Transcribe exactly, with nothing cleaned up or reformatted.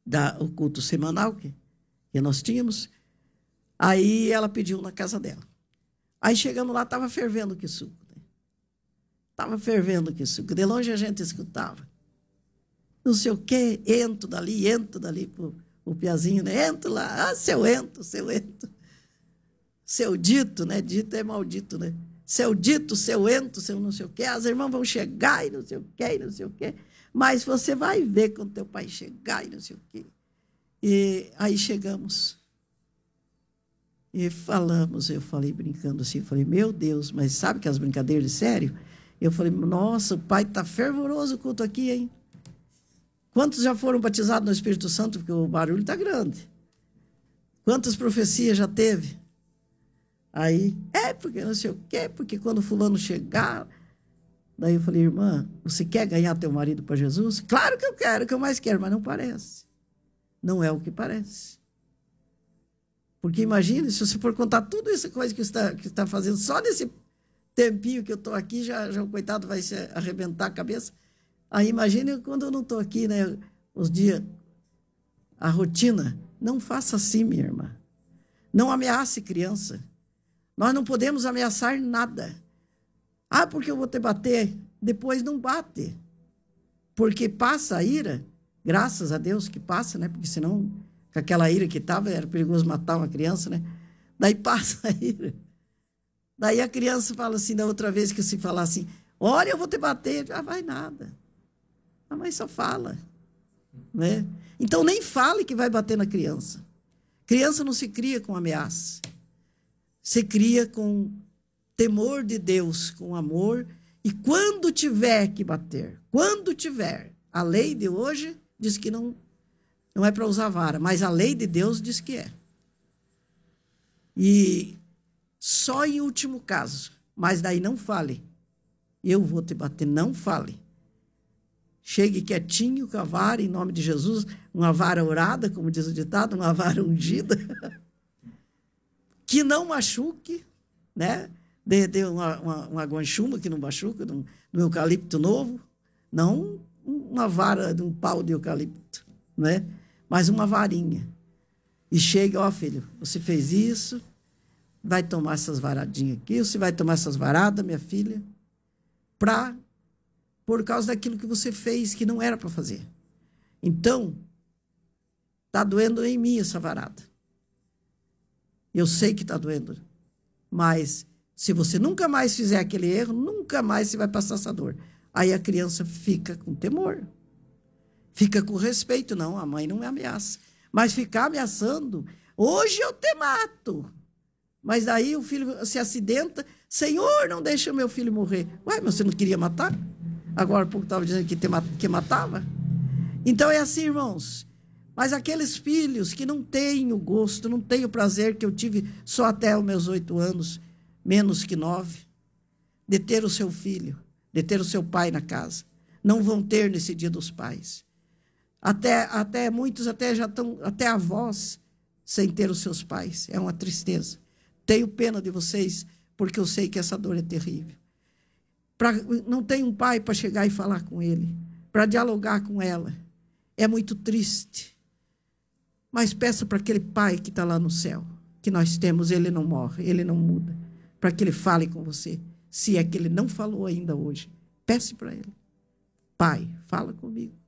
da, o culto semanal que, que nós tínhamos. Aí ela pediu na casa dela. Aí chegamos lá, estava fervendo que suco. Estava fervendo que suco. De longe a gente escutava. Não sei o quê, ento dali, ento dali pro, o piazinho, né? Ento lá, ah, seu ento, seu ento. Seu dito, né? Dito é maldito, né? Seu dito, seu ento, seu não sei o quê. As irmãs vão chegar e não sei o quê, e não sei o quê. Mas você vai ver quando teu pai chegar e não sei o quê. E aí chegamos. E falamos, eu falei brincando assim, falei, meu Deus, mas sabe que as brincadeiras de sério? Eu falei, nossa, o pai está fervoroso o culto aqui, hein? Quantos já foram batizados no Espírito Santo? Porque o barulho está grande. Quantas profecias já teve? Aí, é, porque não sei o quê, porque quando fulano chegar... Daí eu falei, irmã, você quer ganhar teu marido para Jesus? Claro que eu quero, que eu mais quero, mas não parece. Não é o que parece. Porque imagine, se você for contar tudo essa coisa que você está, que está fazendo, só nesse tempinho que eu estou aqui, já, já o coitado vai se arrebentar a cabeça. Aí imagine quando eu não estou aqui, né? Os dias, a rotina. Não faça assim, minha irmã. Não ameace criança. Nós não podemos ameaçar nada. Ah, porque eu vou te bater. Depois não bate. Porque passa a ira, graças a Deus que passa, né? Porque senão, com aquela ira que estava, era perigoso matar uma criança, né? Daí passa a ira. Daí a criança fala assim, da outra vez que se falar assim, olha, eu vou te bater. Ah, vai nada. A mãe só fala. Né? Então, nem fale que vai bater na criança. Criança não se cria com ameaça. Se cria com temor de Deus, com amor. E quando tiver que bater, quando tiver, a lei de hoje diz que não, não é para usar vara, mas a lei de Deus diz que é. E só em último caso, mas daí não fale. Eu vou te bater, não fale. Chegue quietinho com a vara, em nome de Jesus, uma vara orada, como diz o ditado, uma vara ungida, que não machuque, né? Dê, dê uma, uma, uma guanchuma que não machuca, de um, de um eucalipto novo, não uma vara de um pau de eucalipto, né? Mas uma varinha. E chega, ó filho, você fez isso, vai tomar essas varadinhas aqui, você vai tomar essas varadas, minha filha, pra, por causa daquilo que você fez, que não era para fazer. Então, está doendo em mim essa varada. Eu sei que está doendo, mas se você nunca mais fizer aquele erro, nunca mais você vai passar essa dor. Aí a criança fica com temor, fica com respeito. Não, a mãe não me ameaça. Mas ficar ameaçando, hoje eu te mato. Mas daí o filho se acidenta, Senhor, não deixa o meu filho morrer. Ué, mas você não queria matar? Agora o povo estava dizendo que, te, que matava. Então é assim, irmãos. Mas aqueles filhos que não têm o gosto, não têm o prazer que eu tive só até os meus oito anos, menos que nove, de ter o seu filho, de ter o seu pai na casa, não vão ter nesse dia dos pais. Até, até muitos até já estão, até avós, sem ter os seus pais. É uma tristeza. Tenho pena de vocês, porque eu sei que essa dor é terrível. Pra, não tem um pai para chegar e falar com ele, para dialogar com ela. É muito triste. Mas peça para aquele pai que está lá no céu, que nós temos, ele não morre, ele não muda, para que ele fale com você. Se é que ele não falou ainda hoje, peça para ele. Pai, fala comigo.